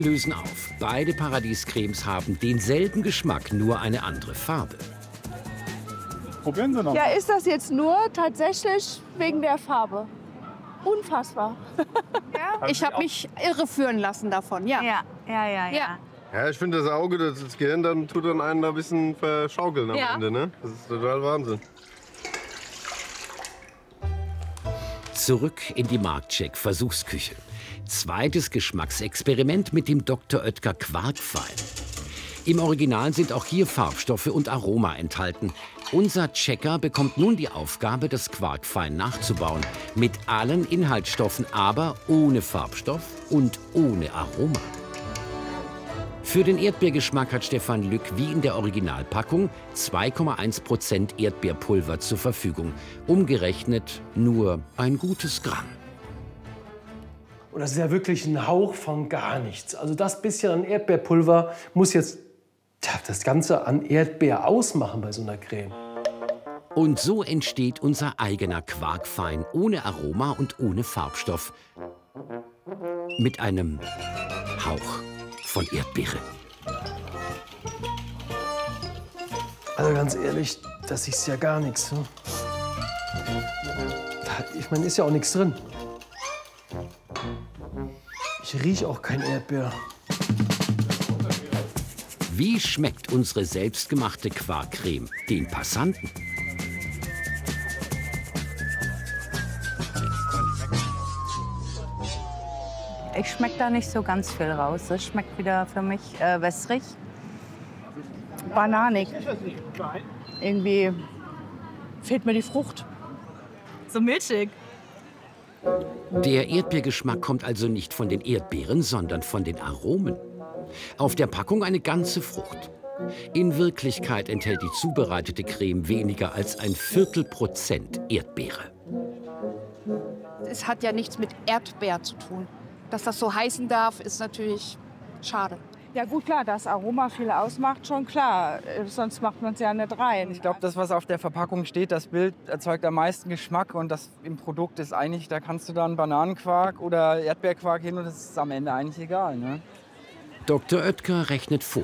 Lösen auf. Beide Paradiescremes haben denselben Geschmack, nur eine andere Farbe. Probieren Sie noch. Ja, ist das jetzt nur tatsächlich wegen der Farbe? Unfassbar. Ja? Ich habe mich irreführen lassen davon, ja. Ja. Ja, ich finde das Auge, das Gehirn, dann tut dann einen da ein bisschen verschaukeln am Ende, ne? Das ist total Wahnsinn. Zurück in die Marktcheck-Versuchsküche. Zweites Geschmacksexperiment mit dem Dr. Oetker Quarkfein. Im Original sind auch hier Farbstoffe und Aroma enthalten. Unser Checker bekommt nun die Aufgabe, das Quarkfein nachzubauen. Mit allen Inhaltsstoffen, aber ohne Farbstoff und ohne Aroma. Für den Erdbeergeschmack hat Stefan Lück wie in der Originalpackung 2,1% Erdbeerpulver zur Verfügung. Umgerechnet nur ein gutes Gramm. Und das ist ja wirklich ein Hauch von gar nichts. Also das bisschen an Erdbeerpulver muss jetzt das Ganze an Erdbeer ausmachen bei so einer Creme. Und so entsteht unser eigener Quarkfein ohne Aroma und ohne Farbstoff. Mit einem Hauch von Erdbeere. Also ganz ehrlich, das ist ja gar nichts. Ne? Ich meine, ist ja auch nichts drin. Ich rieche auch kein Erdbeer. Wie schmeckt unsere selbstgemachte Quarkcreme den Passanten? Ich schmecke da nicht so ganz viel raus. Das schmeckt wieder für mich wässrig. Bananig. Irgendwie fehlt mir die Frucht. So milchig. Der Erdbeergeschmack kommt also nicht von den Erdbeeren, sondern von den Aromen. Auf der Packung eine ganze Frucht. In Wirklichkeit enthält die zubereitete Creme weniger als 1/4% Erdbeere. Es hat ja nichts mit Erdbeer zu tun. Dass das so heißen darf, ist natürlich schade. Ja gut, klar, dass Aroma viel ausmacht, schon klar. Sonst macht man es ja nicht rein. Ich glaube, das, was auf der Verpackung steht, das Bild erzeugt am meisten Geschmack. Und das im Produkt ist eigentlich, da kannst du dann Bananenquark oder Erdbeerquark hin und das ist am Ende eigentlich egal. Ne? Dr. Oetker rechnet vor.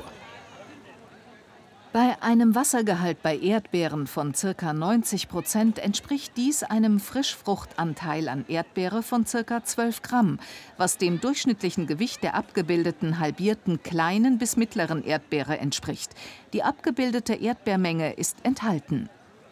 Bei einem Wassergehalt bei Erdbeeren von ca. 90% entspricht dies einem Frischfruchtanteil an Erdbeere von ca. 12 Gramm, was dem durchschnittlichen Gewicht der abgebildeten halbierten kleinen bis mittleren Erdbeere entspricht. Die abgebildete Erdbeermenge ist enthalten.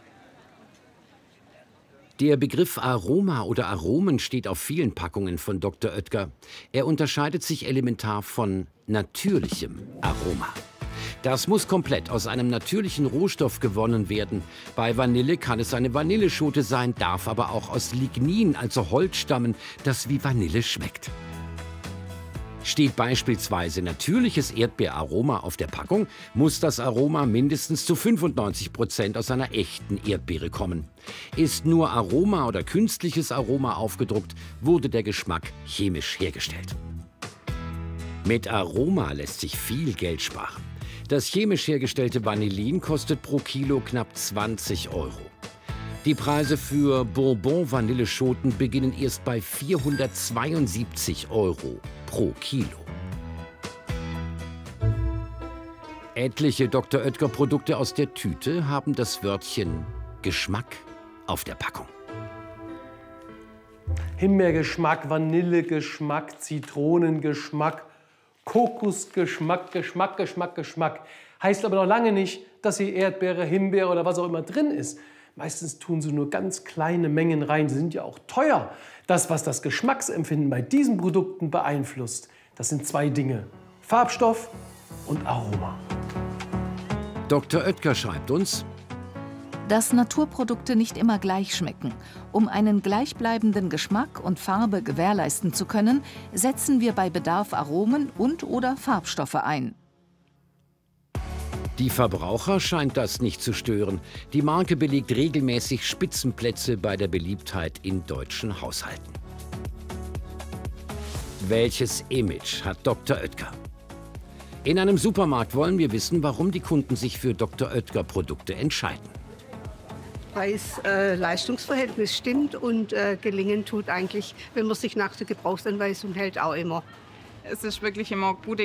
Der Begriff Aroma oder Aromen steht auf vielen Packungen von Dr. Oetker. Er unterscheidet sich elementar von natürlichem Aroma. Das muss komplett aus einem natürlichen Rohstoff gewonnen werden. Bei Vanille kann es eine Vanilleschote sein, darf aber auch aus Lignin, also Holz, stammen, das wie Vanille schmeckt. Steht beispielsweise natürliches Erdbeeraroma auf der Packung, muss das Aroma mindestens zu 95% aus einer echten Erdbeere kommen. Ist nur Aroma oder künstliches Aroma aufgedruckt, wurde der Geschmack chemisch hergestellt. Mit Aroma lässt sich viel Geld sparen. Das chemisch hergestellte Vanillin kostet pro Kilo knapp 20 €. Die Preise für Bourbon-Vanilleschoten beginnen erst bei 472 € pro Kilo. Etliche Dr. Oetker-Produkte aus der Tüte haben das Wörtchen Geschmack auf der Packung. Himbeergeschmack, Vanillegeschmack, Zitronengeschmack, Kokosgeschmack, Geschmack. Heißt aber noch lange nicht, dass hier Erdbeere, Himbeere oder was auch immer drin ist. Meistens tun sie nur ganz kleine Mengen rein. Sie sind ja auch teuer. Das, was das Geschmacksempfinden bei diesen Produkten beeinflusst, das sind zwei Dinge: Farbstoff und Aroma. Dr. Oetker schreibt uns: Dass Naturprodukte nicht immer gleich schmecken. Um einen gleichbleibenden Geschmack und Farbe gewährleisten zu können, setzen wir bei Bedarf Aromen und/oder Farbstoffe ein. Die Verbraucher scheint das nicht zu stören. Die Marke belegt regelmäßig Spitzenplätze bei der Beliebtheit in deutschen Haushalten. Welches Image hat Dr. Oetker? In einem Supermarkt wollen wir wissen, warum die Kunden sich für Dr. Oetker-Produkte entscheiden. Preis-Leistungsverhältnis stimmt und gelingen tut eigentlich, wenn man sich nach der Gebrauchsanweisung hält, auch immer. Es ist wirklich immer gute